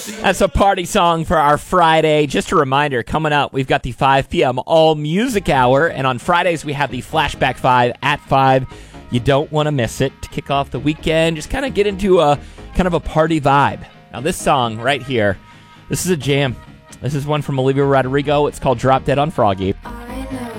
That's a party song for our Friday. Just a reminder, coming up, we've got the 5 p.m. All Music Hour, and on Fridays we have the Flashback 5 at 5. You don't want to miss it to kick off the weekend. Just kind of get into a kind of a party vibe. Now this song right here, this is a jam. This is one from Olivia Rodrigo. It's called Drop Dead on Froggy.